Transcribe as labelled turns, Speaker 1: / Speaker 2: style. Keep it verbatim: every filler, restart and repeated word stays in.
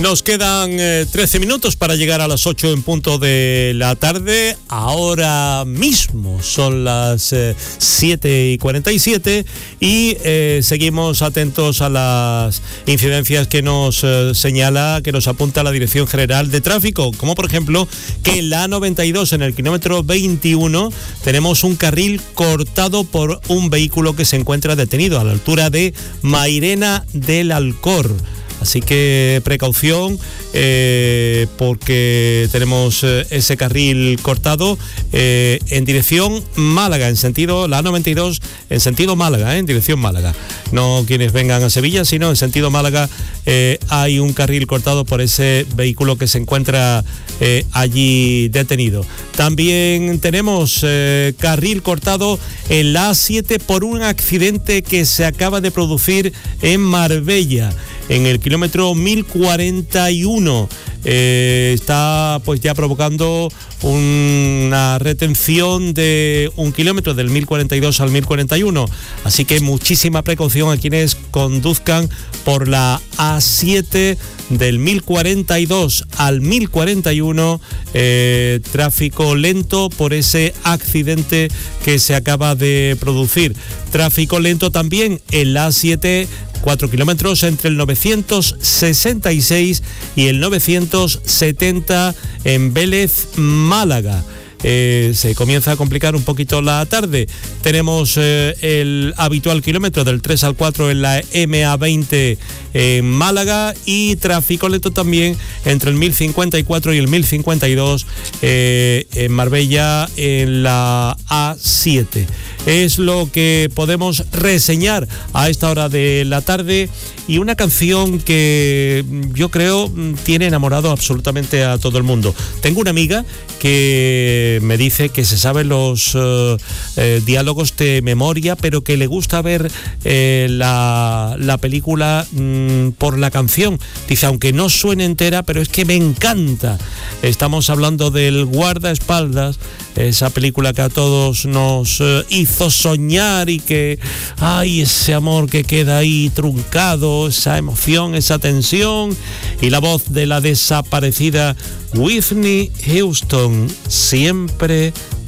Speaker 1: Nos quedan eh, trece minutos para llegar a las ocho en punto de la tarde. Ahora mismo son las eh, siete y cuarenta y siete y eh, seguimos atentos a las incidencias que nos eh, señala, que nos apunta la Dirección General de Tráfico, como por ejemplo que en la A noventa y dos, en el kilómetro veintiuno, tenemos un carril cortado por un vehículo que se encuentra detenido a la altura de Mairena del Alcor. Así que precaución eh, porque tenemos eh, ese carril cortado eh, en dirección Málaga, en sentido, la A noventa y dos en sentido Málaga, eh, en dirección Málaga. No quienes vengan a Sevilla, sino en sentido Málaga eh, hay un carril cortado por ese vehículo que se encuentra eh, allí detenido. También tenemos eh, carril cortado en la A siete por un accidente que se acaba de producir en Marbella, en el kilómetro mil cuarenta y uno. Eh, está pues ya provocando una retención de un kilómetro del mil cuarenta y dos al mil cuarenta y uno, así que muchísima precaución a quienes conduzcan por la A siete del mil cuarenta y dos al mil cuarenta y uno, eh, tráfico lento por ese accidente que se acaba de producir. Tráfico lento también en la A siete, cuatro kilómetros entre el novecientos sesenta y seis y el novecientos setenta en Vélez, Málaga. Eh, se comienza a complicar un poquito la tarde. Tenemos eh, el habitual kilómetro del tres al cuatro en la M A veinte en Málaga y tráfico lento también entre el mil cincuenta y cuatro y el mil cincuenta y dos eh, en Marbella en la A siete. Es lo que podemos reseñar a esta hora de la tarde, y una canción que yo creo tiene enamorado absolutamente a todo el mundo. Tengo una amiga que me dice que se sabe los uh, eh, diálogos de memoria, pero que le gusta ver eh, la, la película mm, por la canción. Dice, aunque no suene entera, pero es que me encanta. Estamos hablando del Guardaespaldas, esa película que a todos nos uh, hizo soñar y que, ay, ese amor que queda ahí truncado, esa emoción, esa tensión, y la voz de la desaparecida Whitney Houston, siempre